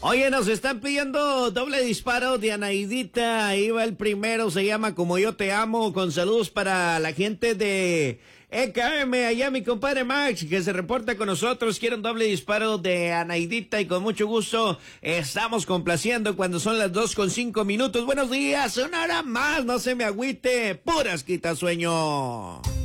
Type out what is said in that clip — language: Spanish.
Oye, nos están pidiendo doble disparo de Anaidita. Ahí va el primero, se llama Como Yo Te Amo. Con saludos para la gente de EKM, allá mi compadre Max, que se reporta con nosotros. Quiere un doble disparo de Anaidita y con mucho gusto estamos complaciendo cuando son las 2:05. Buenos días, una hora más, no se me agüite, puras quitasueño.